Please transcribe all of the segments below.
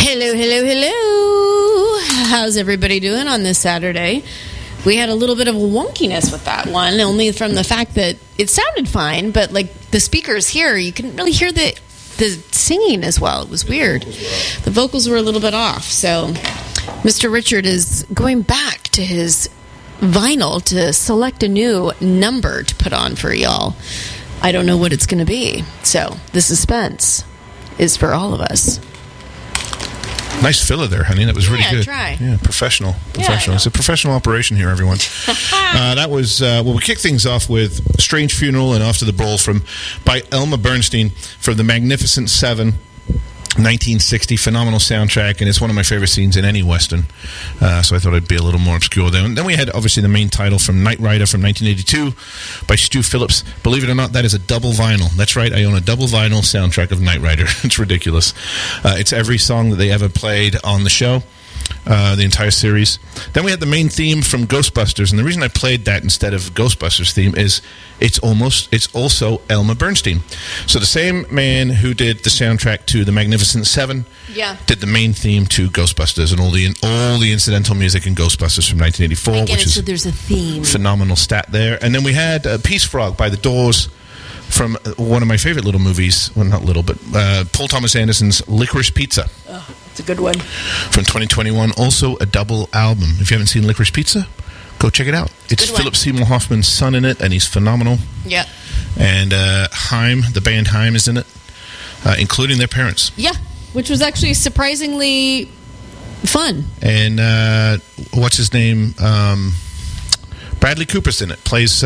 Hello, hello, hello. How's everybody doing on this Saturday? We had a little bit of a wonkiness with that one, only from the fact that it sounded fine, but like the speakers here, you couldn't really hear the singing as well. It was weird. The vocals were a little bit off. So Mr. Richard is going back to his vinyl to select a new number to put on for y'all. I don't know what it's going to be. So the suspense is for all of us. Nice filler there, honey. That was really good. Try. Yeah, professional. Yeah, It's a professional operation here, everyone. That was, we kicked things off with Strange Funeral and After the Ball by Elmer Bernstein from The Magnificent Seven, 1960, phenomenal soundtrack, and it's one of my favorite scenes in any Western. So I thought it'd be a little more obscure there. And then we had, obviously, the main title from Knight Rider from 1982 by Stu Phillips. Believe it or not, that is a double vinyl. That's right, I own a double vinyl soundtrack of Knight Rider. It's ridiculous. It's every song that they ever played on the show. The entire series. Then we had the main theme from Ghostbusters, and the reason I played that instead of Ghostbusters theme is it's also Elmer Bernstein. So the same man who did the soundtrack to The Magnificent Seven did the main theme to Ghostbusters and all the incidental music in Ghostbusters from 1984, which is so there's a theme. Phenomenal stat there. And then we had Peace Frog by The Doors from one of my favorite little movies, well, not little, but Paul Thomas Anderson's Licorice Pizza. Oh, it's a good one. From 2021, also a double album. If you haven't seen Licorice Pizza, go check it out. It's Philip Seymour Hoffman's son in it, and he's phenomenal. Yeah. And Haim, the band Haim, is in it, including their parents. Yeah, which was actually surprisingly fun. And what's his name? Bradley Cooper's in it. Plays...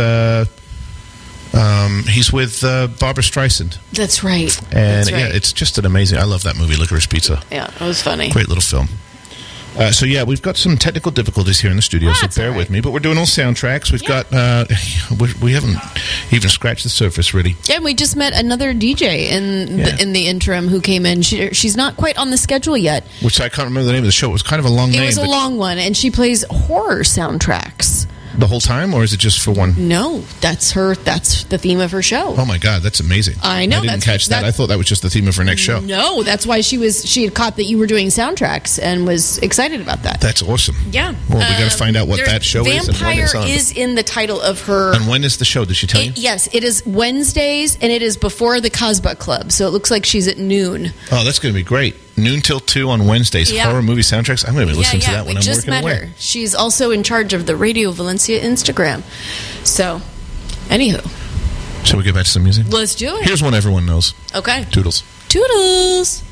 he's with Barbara Streisand. That's right. And yeah, it's just an amazing... I love that movie, Licorice Pizza. Yeah, it was funny. Great little film. So yeah, we've got some technical difficulties here in the studio, so bear with me. But we're doing all soundtracks. We've got... we haven't even scratched the surface, really. Yeah, and we just met another DJ in the interim who came in. She's not quite on the schedule yet. Which I can't remember the name of the show. It was kind of a long name. It was a long one, and she plays horror soundtracks. The whole time, or is it just for one? No, that's the theme of her show. Oh my God, that's amazing! I know. I didn't catch that. I thought that was just the theme of her next show. No, that's why she had caught that you were doing soundtracks and was excited about that. That's awesome. Yeah. Well, we got to find out what that show is and when it's on. Vampire is in the title of her. And when is the show? Did she tell you? Yes, it is Wednesdays, and it is before the Cosba Club, so it looks like she's at noon. Oh, that's going to be great. Noon till 2 on Wednesdays. Yeah. Horror movie soundtracks. I'm going to be listening to that when I'm working away. We just met her. She's also in charge of the Radio Valencia Instagram. So, anywho. Shall we get back to some music? Let's do it. Here's one everyone knows. Okay. Toodles. Toodles.